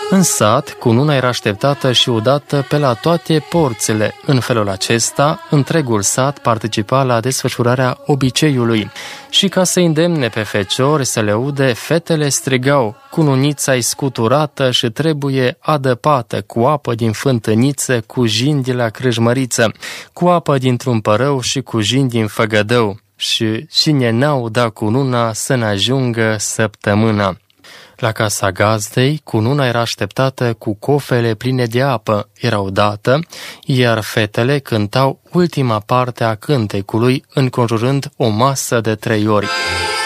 În sat, cununa era așteptată și udată pe la toate porțile. În felul acesta, întregul sat participa la desfășurarea obiceiului. Și ca să îndemne pe feciori să le ude, fetele strigau: cununița-i scuturată și trebuie adăpată cu apă din fântâniță, cu jin de la crâșmăriță, cu apă dintr-un părău și cu jin din făgădău. Și cine n-au dat cununa să n-ajungă săptămâna. La casa gazdei, cununa era așteptată cu cofele pline de apă, era udată, iar fetele cântau ultima parte a cântecului, înconjurând o masă de 3 ori.